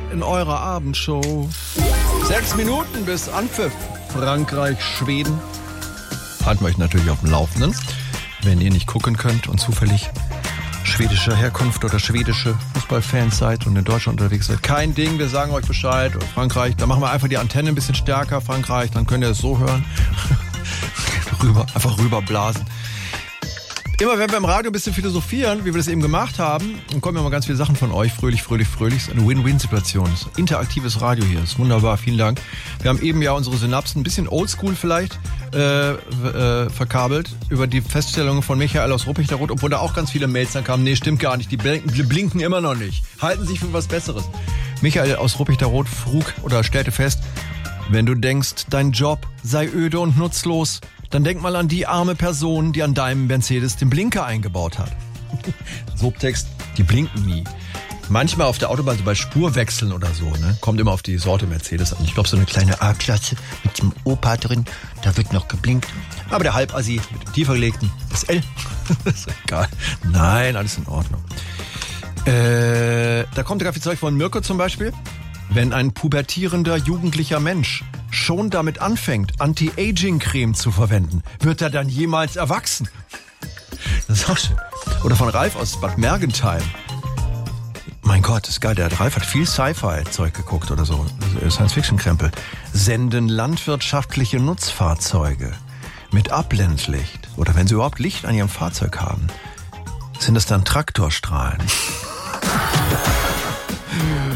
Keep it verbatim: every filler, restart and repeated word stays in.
in eurer Abendshow. Sechs Minuten bis Anpfiff. Frankreich, Schweden. Halten wir euch natürlich auf dem Laufenden. Wenn ihr nicht gucken könnt und zufällig schwedischer Herkunft oder schwedische Fußballfans seid und in Deutschland unterwegs seid, kein Ding, wir sagen euch Bescheid. Frankreich, da machen wir einfach die Antenne ein bisschen stärker. Frankreich, dann könnt ihr es so hören. Rüber, einfach rüberblasen. Immer wenn wir im Radio ein bisschen philosophieren, wie wir das eben gemacht haben, dann kommen ja mal ganz viele Sachen von euch. Fröhlich, fröhlich, fröhlich. Das ist eine Win-Win-Situation. Das ist interaktives Radio hier. Das ist wunderbar. Vielen Dank. Wir haben eben ja unsere Synapsen ein bisschen oldschool vielleicht äh, äh, verkabelt über die Feststellungen von Michael aus Ruppichteroth, obwohl da auch ganz viele Mails dann kamen. Nee, stimmt gar nicht. Die blinken, die blinken immer noch nicht. Halten sich für was Besseres. Michael aus Ruppichteroth frug oder stellte fest, wenn du denkst, dein Job sei öde und nutzlos, dann denk mal an die arme Person, die an deinem Mercedes den Blinker eingebaut hat. Subtext, die blinken nie. Manchmal auf der Autobahn, so bei Spurwechseln oder so, ne, kommt immer auf die Sorte Mercedes an. Ich glaube, so eine kleine A-Klasse mit dem Opa drin, da wird noch geblinkt. Aber der Halbassi mit dem tiefer gelegten S L, das ist egal. Nein, alles in Ordnung. Äh, da kommt der Kaffeezeug von Mirko zum Beispiel. Wenn ein pubertierender jugendlicher Mensch schon damit anfängt, Anti-Aging-Creme zu verwenden, wird er dann jemals erwachsen? Das ist auch schön. Oder von Ralf aus Bad Mergentheim. Mein Gott, das ist geil. Der Ralf hat viel Sci-Fi-Zeug geguckt oder so. Science-Fiction-Krempel. Senden landwirtschaftliche Nutzfahrzeuge mit Abblendlicht, oder wenn sie überhaupt Licht an ihrem Fahrzeug haben, sind es dann Traktorstrahlen.